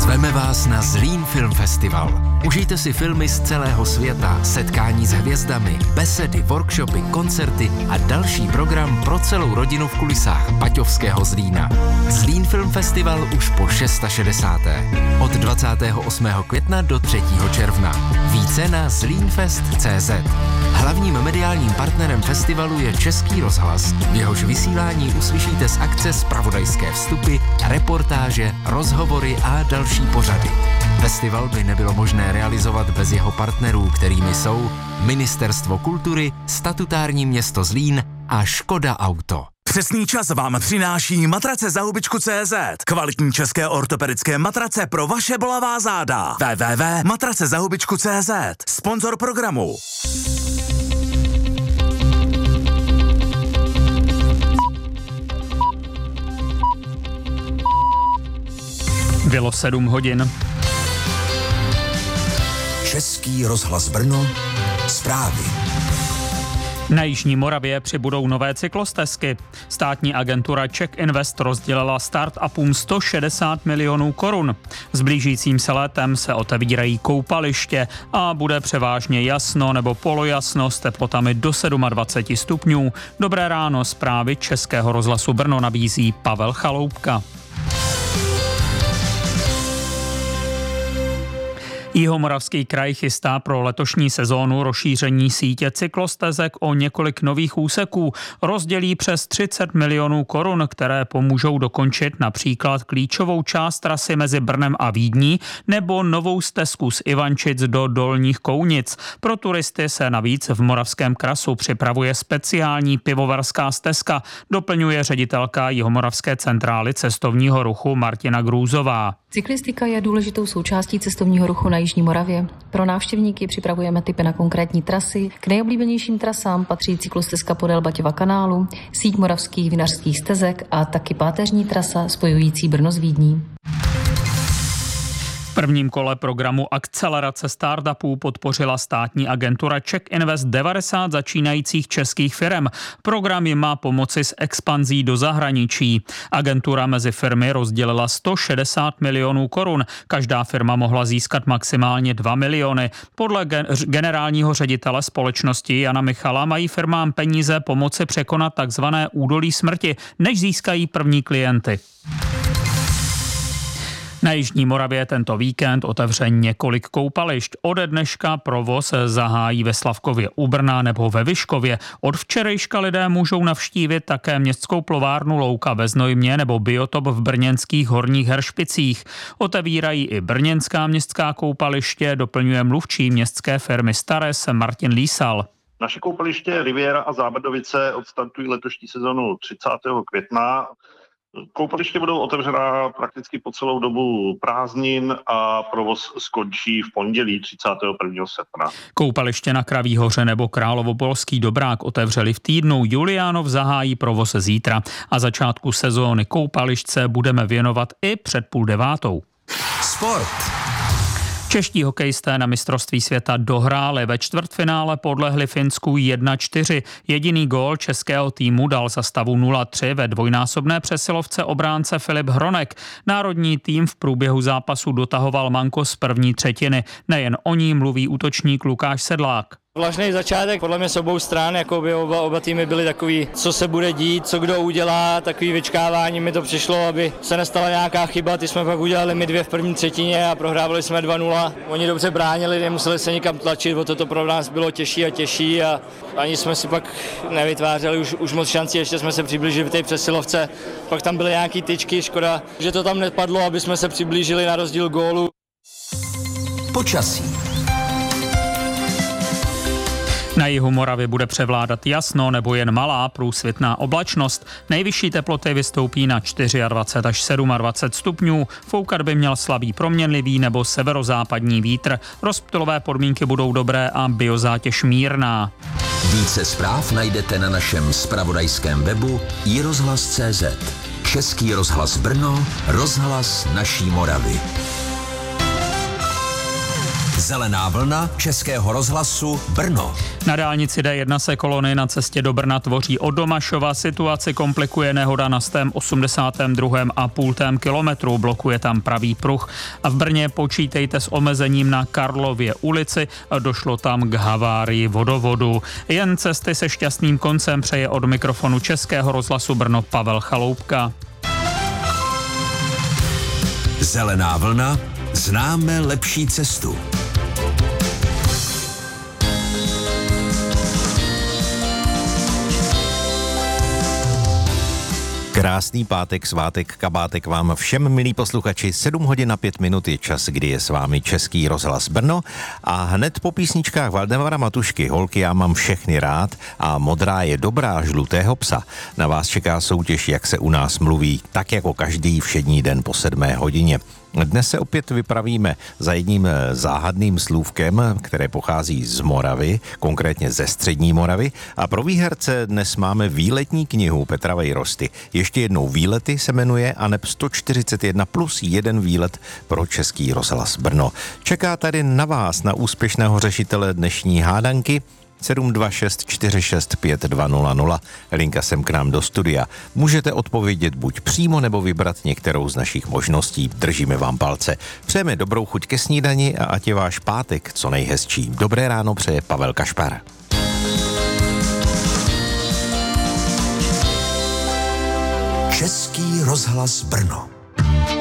Zveme vás na Zlín Film Festival. Užijte si filmy z celého světa, setkání s hvězdami, besedy, workshopy, koncerty a další program pro celou rodinu v kulisách Baťovského Zlína. Zlín Film Festival už po 660. Od 28. května do 3. června. Více na zlínfest.cz. Hlavním mediálním partnerem festivalu je Český rozhlas. V jehož vysílání uslyšíte z akce zpravodajské vstupy, reportáže, rozhovory a další pořady. Festival by nebylo možné realizovat bez jeho partnerů, kterými jsou Ministerstvo kultury, statutární město Zlín a Škoda Auto. Přesný čas vám přináší matrace za hubičku.cz. Kvalitní české ortopedické matrace pro vaše bolavá záda. www.matracezahubičku.cz. Sponzor programu. Bylo 7 hodin. Český rozhlas Brno, zprávy. Na Jižní Moravě přibudou nové cyklostezky. Státní agentura Czech Invest rozdělila start-upům 160 milionů korun. S blížícím se létem se otevírají koupaliště a bude převážně jasno nebo polojasno s teplotami do 27 stupňů. Dobré ráno, zprávy Českého rozhlasu Brno nabízí Pavel Chaloupka. Jihomoravský kraj chystá pro letošní sezónu rozšíření sítě cyklostezek o několik nových úseků. Rozdělí přes 30 milionů korun, které pomůžou dokončit například klíčovou část trasy mezi Brnem a Vídní nebo novou stezku z Ivančic do Dolních Kounic. Pro turisty se navíc v Moravském Krasu připravuje speciální pivovarská stezka, doplňuje ředitelka Jihomoravské centrály cestovního ruchu Martina Grůzová. Cyklistika je důležitou součástí cestovního ruchu na Jižní Moravě. Pro návštěvníky připravujeme tipy na konkrétní trasy. K nejoblíbenějším trasám patří cyklostezka podél Baťova kanálu, síť moravských vinařských stezek a taky páteřní trasa spojující Brno s Vídní. V prvním kole programu Akcelerace startupů podpořila státní agentura Czech Invest 90 začínajících českých firem. Program jim má pomoci s expanzí do zahraničí. Agentura mezi firmy rozdělila 160 milionů korun. Každá firma mohla získat maximálně 2 miliony. Podle generálního ředitele společnosti Jana Michala mají firmám peníze pomoci překonat takzvané údolí smrti, než získají první klienty. Na Jižní Moravě tento víkend otevře několik koupališť. Ode dneška provoz zahájí ve Slavkově u Brna nebo ve Vyškově. Od včerejška lidé můžou navštívit také městskou plovárnu Louka ve Znojmě nebo biotop v brněnských Horních Heršpicích. Otevírají i brněnská městská koupaliště, doplňuje mluvčí městské firmy Stares Martin Lísal. Naše koupaliště Riviera a Zábrdovice odstartují letošní sezonu 30. května. Koupaliště budou otevřená prakticky po celou dobu prázdnin a provoz skončí v pondělí 31. srpna. Koupaliště na Kraví hoře nebo Královopolský Dobrák otevřeli v týdnu. Juliánov zahájí provoz zítra a začátku sezóny koupaliště budeme věnovat i před 8:30. Sport. Čeští hokejisté na mistrovství světa dohráli, ve čtvrtfinále podlehli Finsku 1-4. Jediný gól českého týmu dal za stavu 0-3 ve dvojnásobné přesilovce obránce Filip Hronek. Národní tým v průběhu zápasu dotahoval manko z první třetiny. Nejen o ní mluví útočník Lukáš Sedlák. Vlažný začátek, podle mě s obou stran, jako by oba týmy byly takový, co se bude dít, co kdo udělá, takový vyčkávání mi to přišlo, aby se nestala nějaká chyba, ty jsme pak udělali my 2 v první třetině a prohrávali jsme 2-0. Oni dobře bránili, nemuseli se nikam tlačit, o toto pro nás bylo těžší a těžší a ani jsme si pak nevytvářeli už moc šancí, ještě jsme se přiblížili v té přesilovce, pak tam byly nějaký tyčky, škoda, že to tam nepadlo, aby jsme se přiblížili na rozdíl gólu. Počasí. Na jihu Moravy bude převládat jasno nebo jen malá průsvitná oblačnost. Nejvyšší teploty vystoupí na 24 až 27 stupňů. Foukat by měl slabý proměnlivý nebo severozápadní vítr. Rozptylové podmínky budou dobré a biozátěž mírná. Více zpráv najdete na našem zpravodajském webu iRozhlas.cz. Český rozhlas Brno, rozhlas naší Moravy. Zelená vlna Českého rozhlasu Brno. Na dálnici D1 se kolony na cestě do Brna tvoří od Domašova. Situaci komplikuje nehoda na 82,5 kilometru. Blokuje tam pravý pruh. A v Brně počítejte s omezením na Karlově ulici. Došlo tam k havárii vodovodu. Jen cesty se šťastným koncem přeje od mikrofonu Českého rozhlasu Brno Pavel Chaloupka. Zelená vlna. Známe lepší cestu. Krásný pátek, svátek, kabátek vám všem, milí posluchači. 7 hodin a 5 minut je čas, kdy je s vámi Český rozhlas Brno a hned po písničkách Valdemara Matušky Holky já mám všechny rád a Modrá je dobrá žlutého psa. Na vás čeká soutěž, jak se u nás mluví, tak jako každý všední den po 7 hodině. Dnes se opět vypravíme za jedním záhadným slůvkem, které pochází z Moravy, konkrétně ze střední Moravy. A pro výherce dnes máme výletní knihu Petra Vejrosty. Ještě jednou výlety se jmenuje ANEP 141 plus 1 výlet pro Český rozhlas Brno. Čeká tady na vás, na úspěšného řešitele dnešní hádanky 726 46 5200. Linka sem k nám do studia. Můžete odpovědět buď přímo nebo vybrat některou z našich možností. Držíme vám palce. Přejeme dobrou chuť ke snídani a ať je váš pátek co nejhezčí. Dobré ráno přeje Pavel Kašpar. Český rozhlas Brno.